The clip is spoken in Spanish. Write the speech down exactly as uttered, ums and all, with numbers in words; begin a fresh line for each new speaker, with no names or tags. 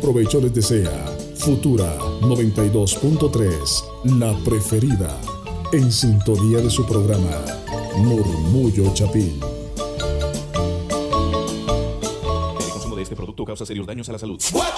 provecho les desea Futura noventa y dos punto tres, la preferida, en sintonía de su programa Murmullo Chapín.
El consumo de este producto causa serios daños a la salud.